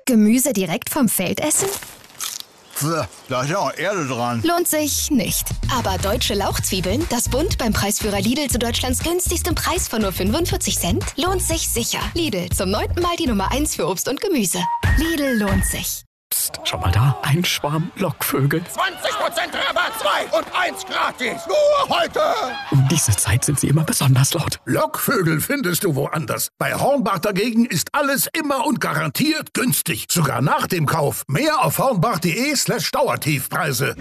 Gemüse direkt vom Feld essen? Da ist ja auch Erde dran. Lohnt sich nicht. Aber deutsche Lauchzwiebeln, das Bund beim Preisführer Lidl zu Deutschlands günstigstem Preis von nur 45 Cent, lohnt sich sicher. Lidl, zum 9. Mal die Nummer 1 für Obst und Gemüse. Lidl lohnt sich. Psst, schau mal da, ein Schwarm Lockvögel. 20% Rabatt, 2 und 1 gratis. Nur heute. Um diese Zeit sind sie immer besonders laut. Lockvögel findest du woanders. Bei Hornbach dagegen ist alles immer und garantiert günstig. Sogar nach dem Kauf. Mehr auf hornbach.de/Dauertiefpreise.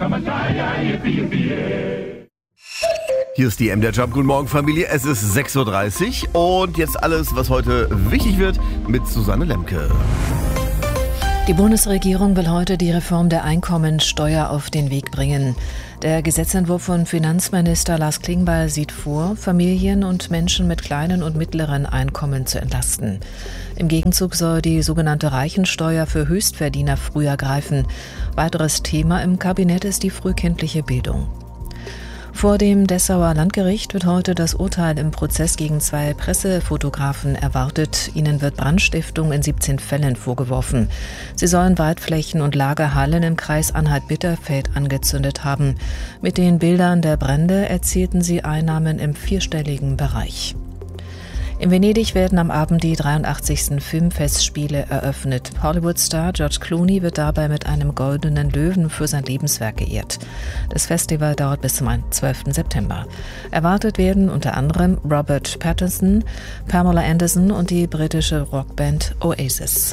Hier ist die MDR Jump. Guten Morgen, Familie. Es ist 6.30 Uhr und jetzt alles, was heute wichtig wird, mit Susanne Lemke. Die Bundesregierung will heute die Reform der Einkommensteuer auf den Weg bringen. Der Gesetzentwurf von Finanzminister Lars Klingbeil sieht vor, Familien und Menschen mit kleinen und mittleren Einkommen zu entlasten. Im Gegenzug soll die sogenannte Reichensteuer für Höchstverdiener früher greifen. Weiteres Thema im Kabinett ist die frühkindliche Bildung. Vor dem Dessauer Landgericht wird heute das Urteil im Prozess gegen 2 Pressefotografen erwartet. Ihnen wird Brandstiftung in 17 Fällen vorgeworfen. Sie sollen Waldflächen und Lagerhallen im Kreis Anhalt-Bitterfeld angezündet haben. Mit den Bildern der Brände erzielten sie Einnahmen im 4-stelligen Bereich. In Venedig werden am Abend die 83. Filmfestspiele eröffnet. Hollywood-Star George Clooney wird dabei mit einem goldenen Löwen für sein Lebenswerk geehrt. Das Festival dauert bis zum 12. September. Erwartet werden unter anderem Robert Pattinson, Pamela Anderson und die britische Rockband Oasis.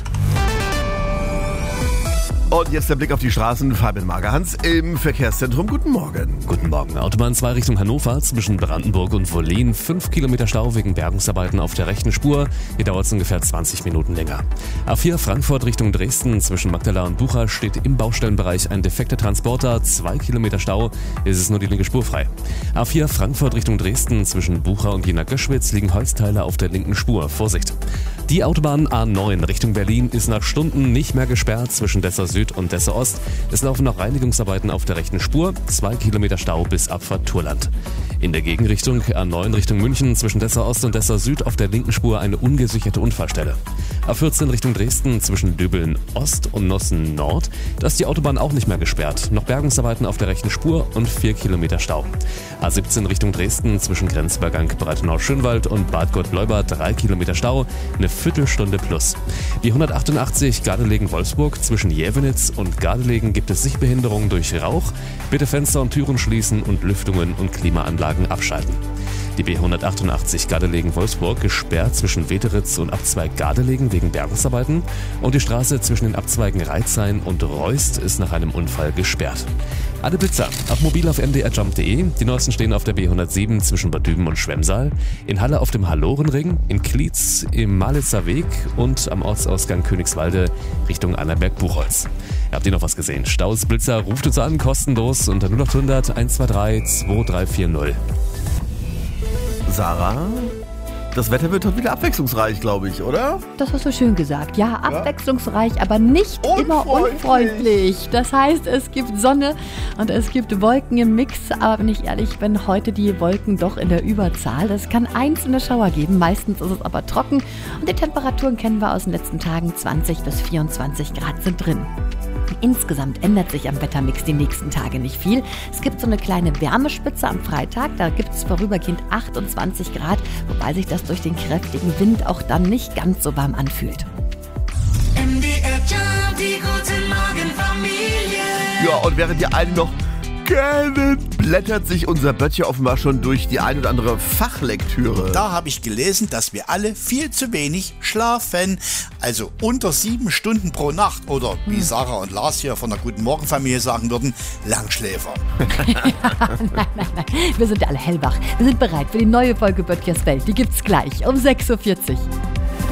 Und jetzt der Blick auf die Straßen. Fabian Magerhans im Verkehrszentrum. Guten Morgen. Guten Morgen. Autobahn 2 Richtung Hannover zwischen Brandenburg und Wollin. 5 Kilometer Stau wegen Bergungsarbeiten auf der rechten Spur. Hier dauert es ungefähr 20 Minuten länger. A4 Frankfurt Richtung Dresden zwischen Magdala und Bucha steht im Baustellenbereich ein defekter Transporter. 2 Kilometer Stau. Es ist nur die linke Spur frei. A4 Frankfurt Richtung Dresden zwischen Bucha und Jena-Göschwitz liegen Holzteile auf der linken Spur. Vorsicht. Die Autobahn A9 Richtung Berlin ist nach Stunden nicht mehr gesperrt zwischen Dessau Süd und Dessau Ost. Es laufen noch Reinigungsarbeiten auf der rechten Spur. 2 Kilometer Stau bis Abfahrt Turland. In der Gegenrichtung A9 Richtung München zwischen Dessau Ost und Dessau Süd auf der linken Spur eine ungesicherte Unfallstelle. A14 Richtung Dresden zwischen Döbeln Ost und Nossen Nord. Da ist die Autobahn auch nicht mehr gesperrt. Noch Bergungsarbeiten auf der rechten Spur und 4 Kilometer Stau. A17 Richtung Dresden zwischen Grenzübergang Breitenau-Schönwald und Bad Gott-Leubert 3 Kilometer Stau. Eine Viertelstunde plus. Die 188 Gardelegen-Wolfsburg zwischen Jävenitz und Gardelegen gibt es Sichtbehinderungen durch Rauch. Bitte Fenster und Türen schließen und Lüftungen und Klimaanlagen abschalten. Die B188 Gardelegen-Wolfsburg gesperrt zwischen Weteritz und Abzweig Gardelegen wegen Bergungsarbeiten und die Straße zwischen den Abzweigen Reitzhain und Reust ist nach einem Unfall gesperrt. Alle Blitzer auf mobil auf mdrjump.de. Die neuesten stehen auf der B107 zwischen Bad Düben und Schwemmsaal, in Halle auf dem Hallorenring, in Klietz im Malitzer Weg und am Ortsausgang Königswalde Richtung Annaberg-Buchholz. Habt ihr noch was gesehen? Staus, Blitzer, ruft uns an, kostenlos unter 0800 123 2340. Sarah, das Wetter wird heute wieder abwechslungsreich, glaube ich, oder? Das hast du schön gesagt. Ja, abwechslungsreich, aber nicht immer unfreundlich. Das heißt, es gibt Sonne und es gibt Wolken im Mix. Aber wenn ich ehrlich bin, heute die Wolken doch in der Überzahl. Es kann einzelne Schauer geben, meistens ist es aber trocken. Und die Temperaturen kennen wir aus den letzten Tagen. 20 bis 24 Grad sind drin. Insgesamt ändert sich am Wettermix die nächsten Tage nicht viel. Es gibt so eine kleine Wärmespitze am Freitag, da gibt es vorübergehend 28 Grad, wobei sich das durch den kräftigen Wind auch dann nicht ganz so warm anfühlt. MDR Jump, die gute Morgenfamilie. Ja, und während ihr alle noch kennen, blättert sich unser Böttcher offenbar schon durch die ein oder andere Fachlektüre. Da habe ich gelesen, dass wir alle viel zu wenig schlafen. Also unter 7 Stunden pro Nacht. Oder wie Sarah und Lars hier von der Guten Morgenfamilie sagen würden, Langschläfer. Nein. Wir sind alle hellwach. Wir sind bereit für die neue Folge Böttchers Welt. Die gibt's gleich um 6.40 Uhr.